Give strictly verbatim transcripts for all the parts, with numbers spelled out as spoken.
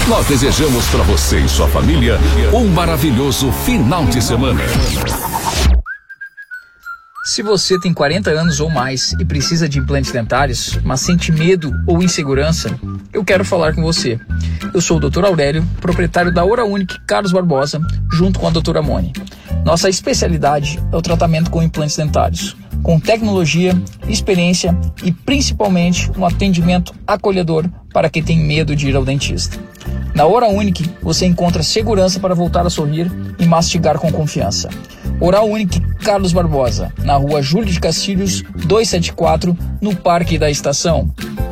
Nós desejamos para você e sua família um maravilhoso final de semana. Se você tem quarenta anos ou mais e precisa de implantes dentários, mas sente medo ou insegurança, eu quero falar com você. Eu sou o doutor Aurélio, proprietário da Oraunic Carlos Barbosa, junto com a doutora Moni. Nossa especialidade é o tratamento com implantes dentários, com tecnologia, experiência e principalmente um atendimento acolhedor para quem tem medo de ir ao dentista. Na Oraunic você encontra segurança para voltar a sorrir e mastigar com confiança. Oraunic Carlos Barbosa, na rua Júlio de Castilhos, duzentos e setenta e quatro, no Parque da Estação.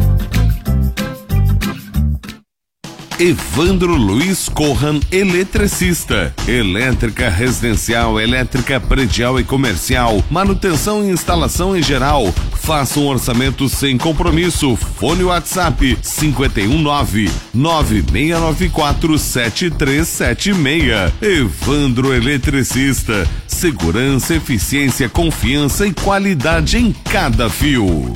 Evandro Luiz Corran, eletricista. Elétrica residencial, elétrica predial e comercial, manutenção e instalação em geral. Faça um orçamento sem compromisso. Fone WhatsApp cinco um nove, nove seis nove quatro, sete três sete seis. Evandro Eletricista. Segurança, eficiência, confiança e qualidade em cada fio.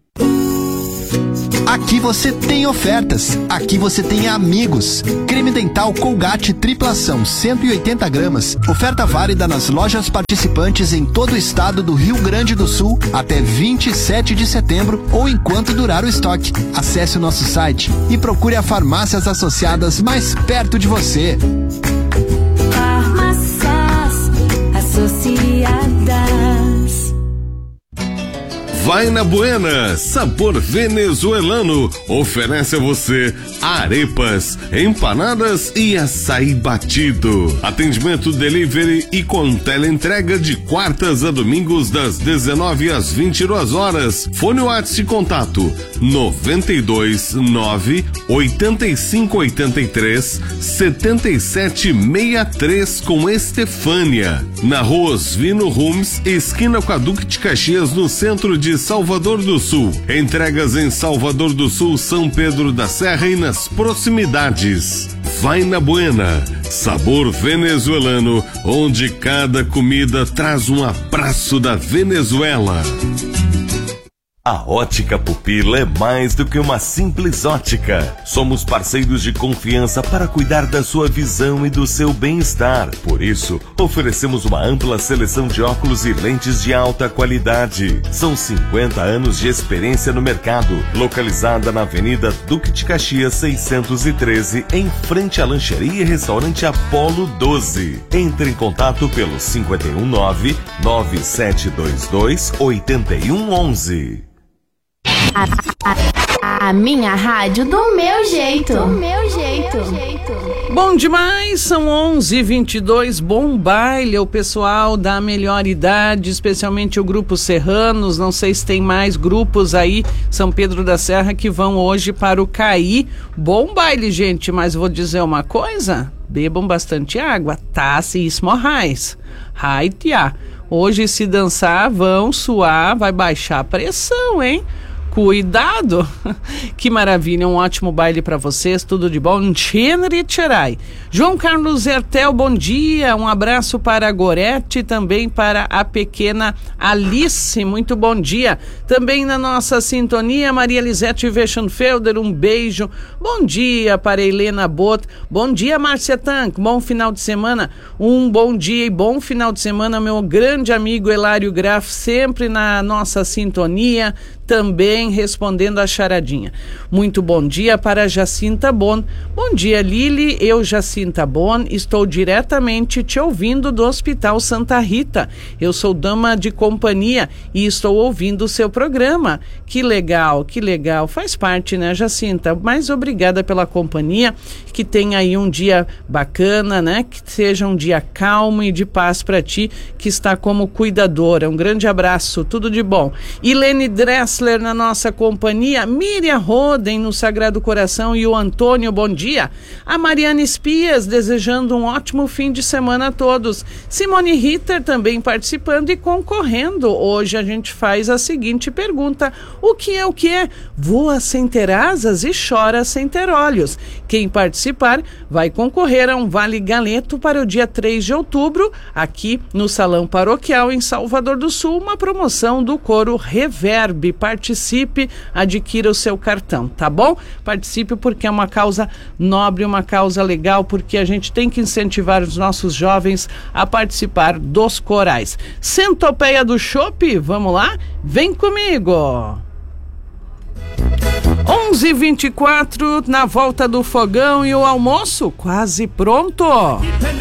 Aqui você tem ofertas, aqui você tem amigos. Creme dental Colgate triplação, cento e oitenta gramas. Oferta válida nas lojas participantes em todo o estado do Rio Grande do Sul até vinte e sete de setembro ou enquanto durar o estoque. Acesse o nosso site e procure as farmácias associadas mais perto de você. Farmácias associadas. Vai na Buena, sabor venezuelano, oferece a você arepas, empanadas e açaí batido. Atendimento delivery e com teleentrega de quartas a domingos das dezenove às vinte e duas horas. Fone WhatsApp contato noventa e dois, nove, oitenta e cinco, oitenta e três, setenta e sete sessenta e três com Estefânia. Na rua Osvino Rumes, esquina com a Duque de Caxias, no centro de Salvador do Sul. Entregas em Salvador do Sul, São Pedro da Serra e nas proximidades. Vai na Buena, sabor venezuelano, onde cada comida traz um abraço da Venezuela. A Ótica Pupila é mais do que uma simples ótica. Somos parceiros de confiança para cuidar da sua visão e do seu bem-estar. Por isso, oferecemos uma ampla seleção de óculos e lentes de alta qualidade. São cinquenta anos de experiência no mercado. Localizada na Avenida Duque de Caxias seiscentos e treze, em frente à lancheria e restaurante Apolo doze. Entre em contato pelo cinco um nove, nove sete dois dois, oito um um um. A, a, a minha rádio do meu jeito. Do meu jeito. Bom demais, são onze e vinte e dois, bom baile ao pessoal da melhor idade, especialmente o grupo Serranos. Não sei se tem mais grupos aí, São Pedro da Serra, que vão hoje para o Caí. Bom baile, gente, mas vou dizer uma coisa, bebam bastante água, taça e esmorrais. Haitia. Hoje, se dançar, vão suar, vai baixar a pressão, hein? Cuidado! Que maravilha, um ótimo baile para vocês, tudo de bom. Tcheneritcherai. João Carlos Hertel, bom dia, um abraço para a Gorete e também para a pequena Alice, muito bom dia. Também na nossa sintonia, Maria Elisete Weschenfelder, um beijo. Bom dia para Helena Bot, bom dia Márcia Tank, bom final de semana. Um bom dia e bom final de semana, meu grande amigo Hilário Graf, sempre na nossa sintonia, também respondendo a charadinha. Muito bom dia para Jacinta Bon. Bom dia, Lili. Eu, Jacinta Bon, estou diretamente te ouvindo do Hospital Santa Rita. Eu sou dama de companhia e estou ouvindo o seu programa. Que legal, que legal. Faz parte, né, Jacinta? Mas obrigada pela companhia. Que tenha aí um dia bacana, né? Que seja um dia calmo e de paz para ti, que está como cuidadora. Um grande abraço, tudo de bom. Ilene Dressler na nossa companhia, Miriam Roden no Sagrado Coração e o Antônio, bom dia. A Mariana Espias desejando um ótimo fim de semana a todos. Simone Ritter também participando e concorrendo. Hoje a gente faz a seguinte pergunta: o que é o que é? Voa sem ter asas e chora sem ter olhos. Quem participar vai concorrer a um Vale Galeto para o dia três de outubro, aqui no Salão Paroquial em Salvador do Sul, uma promoção do coro Reverb. Participe. participe, adquira o seu cartão, tá bom? Participe porque é uma causa nobre, uma causa legal, porque a gente tem que incentivar os nossos jovens a participar dos corais. Centopeia do Chopp, vamos lá? Vem comigo! onze e vinte e quatro, na volta do fogão e o almoço quase pronto.